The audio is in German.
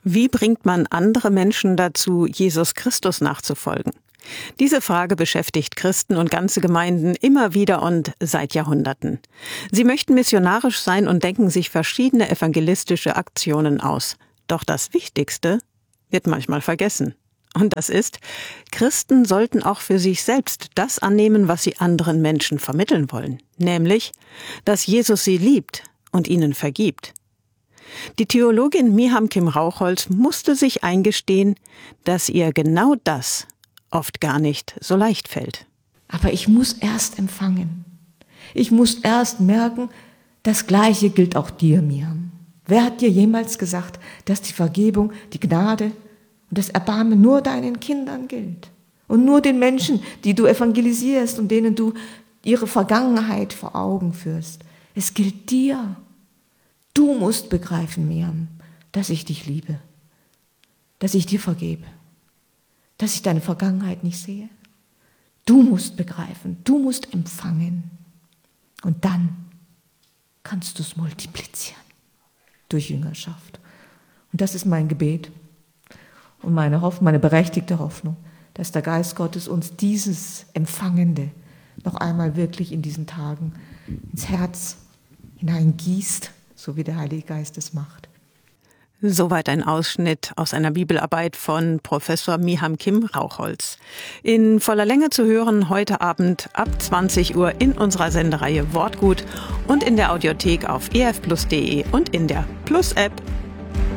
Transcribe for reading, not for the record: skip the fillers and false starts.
Wie bringt man andere Menschen dazu, Jesus Christus nachzufolgen? Diese Frage beschäftigt Christen und ganze Gemeinden immer wieder und seit Jahrhunderten. Sie möchten missionarisch sein und denken sich verschiedene evangelistische Aktionen aus. Doch das Wichtigste wird manchmal vergessen. Und das ist, Christen sollten auch für sich selbst das annehmen, was sie anderen Menschen vermitteln wollen. Nämlich, dass Jesus sie liebt und ihnen vergibt. Die Theologin Miham Kim-Rauchholz musste sich eingestehen, dass ihr genau das oft gar nicht so leicht fällt. Aber ich muss erst empfangen. Ich muss erst merken, das Gleiche gilt auch dir, Miham. Wer hat dir jemals gesagt, dass die Vergebung, die Gnade und das Erbarmen nur deinen Kindern gilt? Und nur den Menschen, die du evangelisierst und denen du ihre Vergangenheit vor Augen führst. Es gilt dir. Du musst begreifen, Miham, dass ich dich liebe, dass ich dir vergebe, dass ich deine Vergangenheit nicht sehe. Du musst begreifen, du musst empfangen. Und dann kannst du es multiplizieren durch Jüngerschaft. Und das ist mein Gebet und meine Hoffnung, meine berechtigte Hoffnung, dass der Geist Gottes uns dieses Empfangende noch einmal wirklich in diesen Tagen ins Herz hineingießt, so wie der Heilige Geist es macht. Soweit ein Ausschnitt aus einer Bibelarbeit von Professor Miham Kim-Rauchholz. In voller Länge zu hören heute Abend ab 20 Uhr in unserer Sendereihe Wortgut und in der Audiothek auf efplus.de und in der Plus-App.